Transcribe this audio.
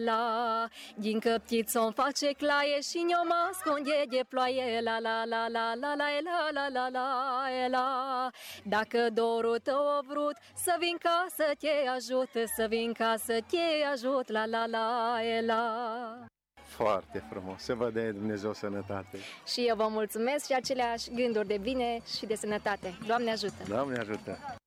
La, din căptiț-o-mi face claie și ne-o mă ascunde de ploaie. La la la la la la la la la la la. Dacă dorul tău a vrut să vin ca să te ajut, să vin ca să te ajut. La la la la. Foarte frumos, să vă dea Dumnezeu sănătate. Și eu vă mulțumesc și aceleași gânduri de bine și de sănătate. Doamne ajută! Doamne ajută!